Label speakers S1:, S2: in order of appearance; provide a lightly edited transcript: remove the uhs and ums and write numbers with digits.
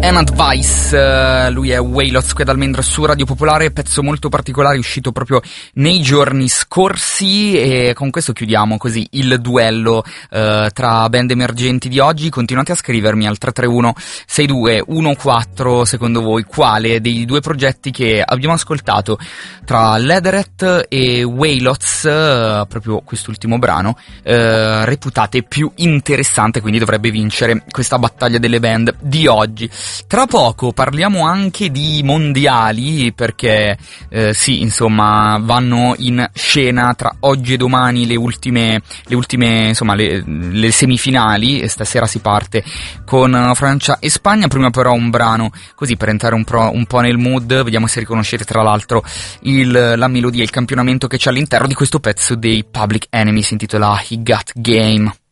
S1: An Advice, lui è Waylots qui ad Almendro su Radio Popolare, pezzo molto particolare uscito proprio nei giorni scorsi, e con questo chiudiamo così il duello tra band emergenti di oggi. Continuate a scrivermi al 331-6214 secondo voi quale dei due progetti che abbiamo ascoltato tra Leatherette e Waylots, proprio quest'ultimo brano, reputate più interessante, quindi dovrebbe vincere questa battaglia delle band di oggi. Tra poco parliamo anche di mondiali, perché sì, insomma, vanno in scena tra oggi e domani le ultime insomma, le semifinali, e stasera si parte con Francia e Spagna. Prima però un brano così per entrare un po' nel mood, vediamo se riconoscete tra l'altro la melodia, il campionamento che c'è all'interno di questo pezzo dei Public Enemy, si intitola He Got Game.